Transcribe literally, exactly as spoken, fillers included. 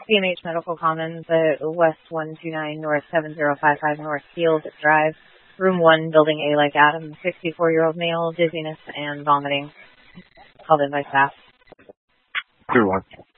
B M H Medical Commons at West one two nine North seven zero five five North Field Drive, Room one, Building A like Adam, sixty-four-year-old male, dizziness and vomiting. Called in by staff. Two one.